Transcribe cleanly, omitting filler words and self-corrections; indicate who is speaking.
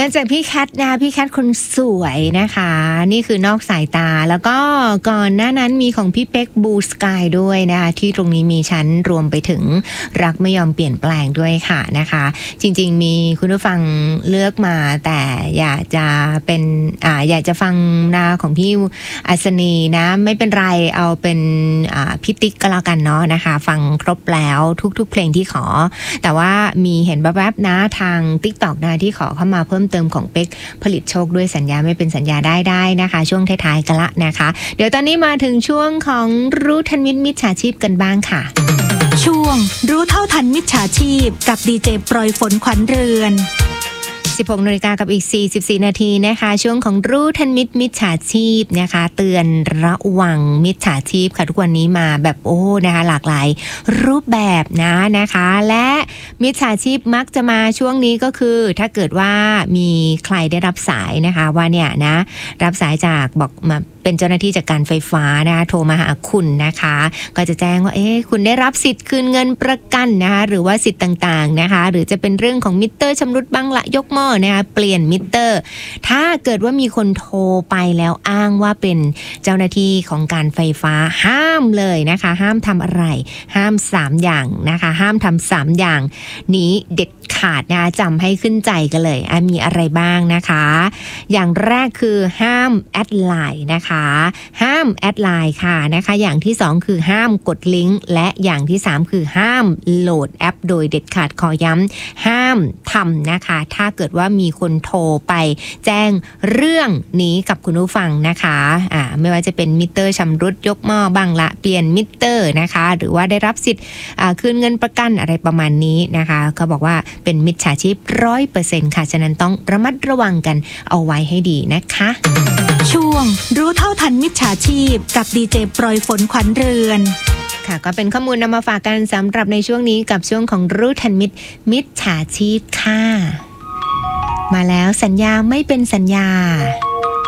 Speaker 1: งั้นจากพี่แคทนะพี่แคทคนสวยนะคะนี่คือนอกสายตาแล้วก็ก่อนหน้านั้นมีของพี่เป๊กบูสกายด้วยนะคะที่ตรงนี้มีชั้นรวมไปถึงรักไม่ยอมเปลี่ยนแปลงด้วยค่ะนะคะจริงๆมีคุณผู้ฟังเลือกมาแต่อยากจะเป็นอยากจะฟังนาของพี่อัศนีนะไม่เป็นไรเอาเป็นพี่ติ๊กก็แล้วกันเนาะนะคะฟังครบแล้วทุกๆเพลงที่ขอแต่ว่ามีเห็นแวบๆนะทาง TikTok นะที่ขอเข้ามาเพิ่มเติมของเป๊กผลิตโชคด้วยสัญญาไม่เป็นสัญญาได้นะคะช่วงท้ายๆกันละนะคะเดี๋ยวตอนนี้มาถึงช่วงของรู้ทันมิจฉาชีพกันบ้างค่ะ
Speaker 2: ช่วงรู้เท่าทันมิจฉาชีพกับดีเจโปรยฝนขวัญเรือน
Speaker 1: 16 นาฬิกากับอีก44 นาทีนะคะช่วงของรู้ทันมิจฉาชีพนะคะเตือนระวังมิจฉาชีพค่ะทุกวันนี้มาแบบนะคะหลากหลายรูปแบบนะคะและมิจฉาชีพมักจะมาช่วงนี้ก็คือถ้าเกิดว่ามีใครได้รับสายนะคะว่าเนี่ยนะรับสายจากบอกมาเป็นเจ้าหน้าที่จากการไฟฟ้านะคะโทรมาหาคุณนะคะก็จะแจ้งว่าคุณได้รับสิทธิ์คืนเงินประกันนะคะหรือว่าสิทธิ์ต่างๆนะคะหรือจะเป็นเรื่องของมิเตอร์ชำรุดบ้างละยกหม้อนะคะเปลี่ยนมิเตอร์ถ้าเกิดว่ามีคนโทรไปแล้วอ้างว่าเป็นเจ้าหน้าที่ของการไฟฟ้าห้ามเลยนะคะห้ามทำอะไรห้าม3อย่างนะคะห้ามทำ3อย่างนี้เด็ดขาดนะคะจำให้ขึ้นใจกันเลยมีอะไรบ้างนะคะอย่างแรกคือห้ามแอดไลน์นะคะห้ามแอดไลน์ค่ะนะคะอย่างที่2คือห้ามกดลิงก์และอย่างที่3คือห้ามโหลดแอปโดยเด็ดขาดขอย้ำห้ามทำนะคะถ้าเกิดว่ามีคนโทรไปแจ้งเรื่องนี้กับคุณผู้ฟังนะคะไม่ว่าจะเป็นมิเตอร์ชำรุดยกหม้อบ้างละเปลี่ยนมิเตอร์นะคะหรือว่าได้รับสิทธิ์คืนเงินประกันอะไรประมาณนี้นะคะเขาบอกว่าเป็นมิจฉาชีพ 100% ค่ะฉะนั้นต้องระมัดระวังกันเอาไว้ให้ดีนะคะ
Speaker 2: ช่วงรู้เท่าทันมิจฉาชีพกับดีเจโปรยฝนขวัญเรือน
Speaker 1: ค่ะก็เป็นข้อมูลนำมาฝากกันสำหรับในช่วงนี้กับช่วงของรู้ทันมิจฉาชีพค่ะมาแล้วสัญญาไม่เป็นสัญญา